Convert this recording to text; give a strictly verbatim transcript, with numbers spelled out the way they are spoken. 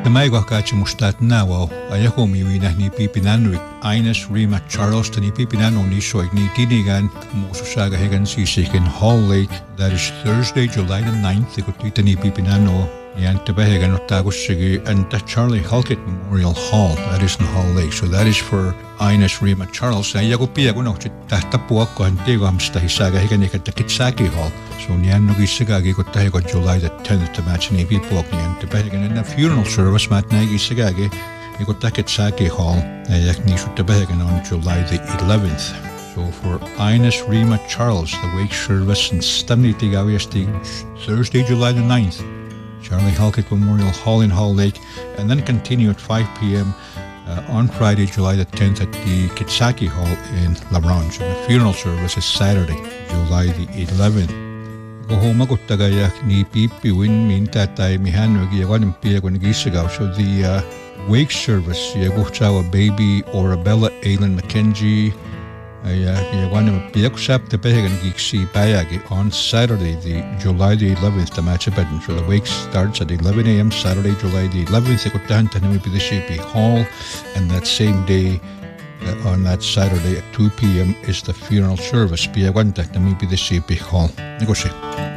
Maigohkachi mustat nawo, ayahomi winahni pipinanwik, Ines Rima Charles tani pipinano ni soig ni tinigan, mususaga hegan sisikin Hall Lake, that is Thursday, July the ninth, ikutitani pipinano, Yantabehegan Otagusigi, and the Charlie Halkett Memorial Hall, that is in Hall Lake. So that is for Ines Rima Charles. Ayagupia gunoch tahtapuako antigo amstahisaga heganik at the Kitsaki Hall. So Nianugi Sigagi got Tahego July the tenth to match an A P Puak Nian to Behagan and a funeral service Matnagi Sigagi, you got Takitsaki Hall, Ayakni to Behagan on July the eleventh. So for Ines Rima Charles, the wake service in Stamni Tigawiasti, Thursday, July the ninth. Charlie Halkett Memorial Hall in Hall Lake, and then continue at five p.m. Uh, on Friday, July the tenth at the Kitsaki Hall in La Branche. And the funeral service is Saturday, July the eleventh. ni pipi win min tatay mihanwag yawan piyagon gisagaw. So the uh, wake service, yaguhchawa baby Orabella Aileen McKenzie, yawan piyakusap te pehegan giksi bayagi on Saturday, the July the eleventh, the match of bedin. So the wake starts at eleven a.m. Saturday, July the eleventh. Yakutahan tanimi P Hall, and that same day, uh, on that Saturday at two p.m. is the funeral service. Piyawan tanimi Hall. Negotiate.